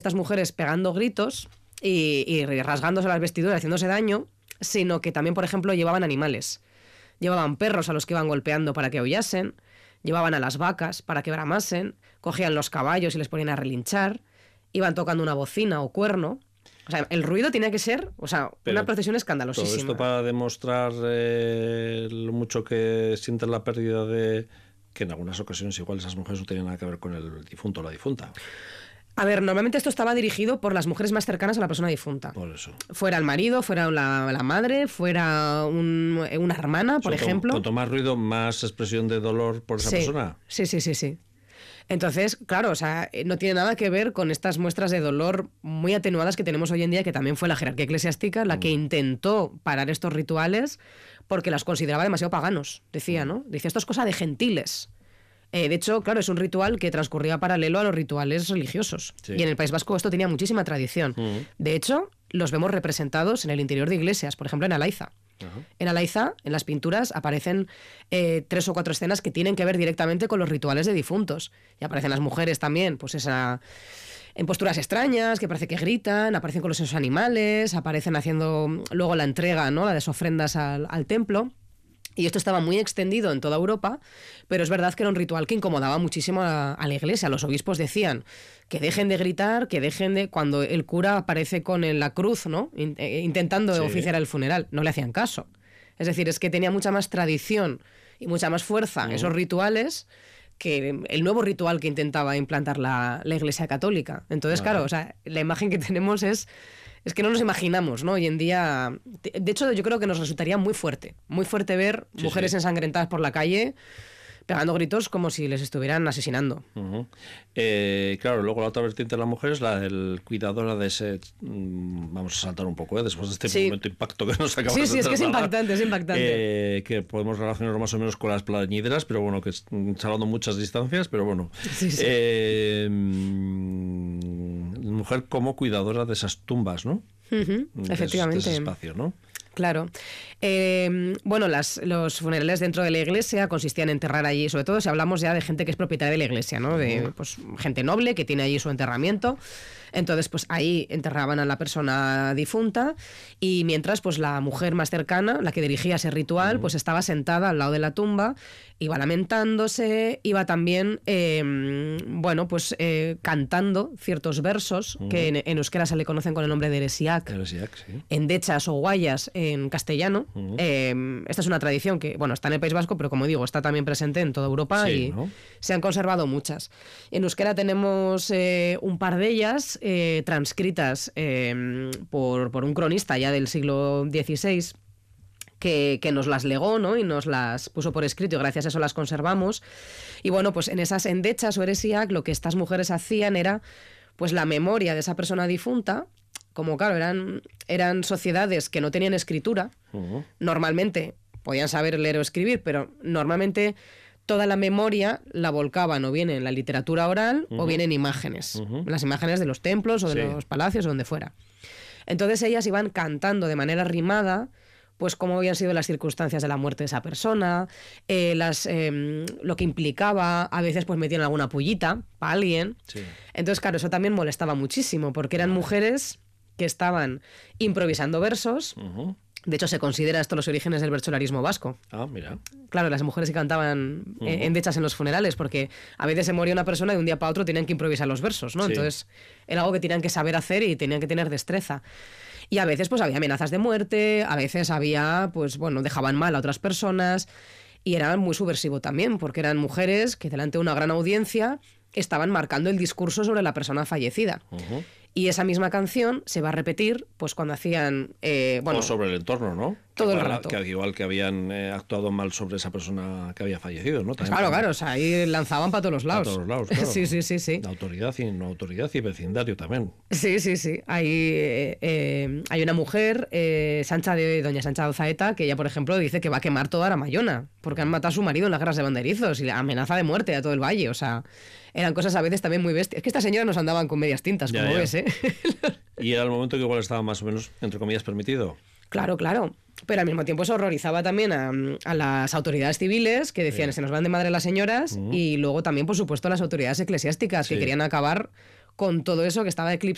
estas mujeres pegando gritos y rasgándose las vestiduras, haciéndose daño, sino que también, por ejemplo, llevaban animales. Llevaban perros a los que iban golpeando para que aullasen, llevaban a las vacas para que bramasen, cogían los caballos y les ponían a relinchar, iban tocando una bocina o cuerno. O sea, el ruido tenía que ser, una procesión escandalosísima. Todo esto para demostrar lo mucho que sienten la pérdida de... que en algunas ocasiones igual esas mujeres no tenían nada que ver con el difunto o la difunta. A ver, normalmente esto estaba dirigido por las mujeres más cercanas a la persona difunta. Por eso. Fuera el marido, fuera la madre, fuera una hermana, por ejemplo. Cuanto más ruido, más expresión de dolor por esa persona. Sí. Entonces, claro, no tiene nada que ver con estas muestras de dolor muy atenuadas que tenemos hoy en día, que también fue la jerarquía eclesiástica la que intentó parar estos rituales porque las consideraba demasiado paganos, decía, ¿no? Dice, esto es cosa de gentiles. De hecho, claro, es un ritual que transcurría paralelo a los rituales religiosos. Sí. Y en el País Vasco esto tenía muchísima tradición. De hecho, los vemos representados en el interior de iglesias, por ejemplo, en Alaiza. En Alaiza, en las pinturas, aparecen 3 o 4 escenas que tienen que ver directamente con los rituales de difuntos. Y aparecen las mujeres también, pues en posturas extrañas, que parece que gritan, aparecen con esos animales, aparecen haciendo luego la entrega, ¿no?, la de las ofrendas al templo. Y esto estaba muy extendido en toda Europa, pero es verdad que era un ritual que incomodaba muchísimo a la iglesia. Los obispos decían que dejen de gritar, que dejen de... Cuando el cura aparece con la cruz, ¿no?, intentando oficiar el funeral, no le hacían caso. Es decir, es que tenía mucha más tradición y mucha más fuerza esos rituales que el nuevo ritual que intentaba implantar la Iglesia Católica. Entonces, claro, la imagen que tenemos es que no nos imaginamos, ¿no? Hoy en día... De hecho, yo creo que nos resultaría muy fuerte ver mujeres ensangrentadas por la calle pegando gritos como si les estuvieran asesinando. Claro, luego la otra vertiente de la mujer es la del cuidadora de ese... vamos a saltar un poco, después de este momento impacto que nos acabamos de Sí, es que es impactante. Que podemos relacionarlo más o menos con las plañideras, pero bueno, que salvando muchas distancias, pero bueno. Mujer como cuidadora de esas tumbas, ¿no? Efectivamente. De ese espacio, ¿no? Claro. Los funerales dentro de la iglesia consistían en enterrar allí, sobre todo si hablamos ya de gente que es propietaria de la iglesia, ¿no? De gente noble que tiene allí su enterramiento. Entonces, pues ahí enterraban a la persona difunta y mientras, pues la mujer más cercana, la que dirigía ese ritual, pues estaba sentada al lado de la tumba, iba lamentándose, iba también, cantando ciertos versos que en euskera se le conocen con el nombre de heresiac, sí. endechas o guayas en castellano. Esta es una tradición que, está en el País Vasco, pero como digo, está también presente en toda Europa se han conservado muchas. En euskera tenemos un par de ellas, transcritas por un cronista ya del siglo XVI que nos las legó, ¿no?, y nos las puso por escrito y gracias a eso las conservamos. Y pues en esas endechas o heresiac lo que estas mujeres hacían era pues la memoria de esa persona difunta. Como claro, eran sociedades que no tenían escritura, normalmente podían saber leer o escribir, pero normalmente toda la memoria la volcaban o bien en la literatura oral o bien en imágenes, las imágenes de los templos o de los palacios o donde fuera. Entonces ellas iban cantando de manera rimada pues cómo habían sido las circunstancias de la muerte de esa persona, lo que implicaba, a veces pues metían alguna pullita para alguien. Entonces claro, eso también molestaba muchísimo porque eran mujeres que estaban improvisando versos. De hecho, se considera esto los orígenes del bertsolarismo vasco. Ah, mira. Claro, las mujeres que cantaban endechas en los funerales, porque a veces se moría una persona y de un día para otro tenían que improvisar los versos, ¿no? Entonces, era algo que tenían que saber hacer y tenían que tener destreza. Y a veces, pues, había amenazas de muerte, a veces había, dejaban mal a otras personas, y era muy subversivo también, porque eran mujeres que delante de una gran audiencia estaban marcando el discurso sobre la persona fallecida. Y esa misma canción se va a repetir pues cuando hacían... o sobre el entorno, ¿no? Todo el rato. Que igual que habían actuado mal sobre esa persona que había fallecido, ¿no? También claro, ahí lanzaban para todos los lados. Para todos los lados, claro. Sí. La autoridad y no autoridad y vecindario también. Sí. Hay una mujer, doña Sancha de Ozaeta, que ella, por ejemplo, dice que va a quemar toda Aramayona, porque han matado a su marido en las guerras de banderizos y la amenaza de muerte a todo el valle, eran cosas a veces también muy bestias. Es que estas señoras nos andaban con medias tintas, como ves, ¿eh? Y era el momento que igual estaba más o menos, entre comillas, permitido. Claro. Pero al mismo tiempo se horrorizaba también a las autoridades civiles que decían se nos van de madre las señoras y luego también, por supuesto, a las autoridades eclesiásticas que querían acabar con todo eso que estaba eclipsado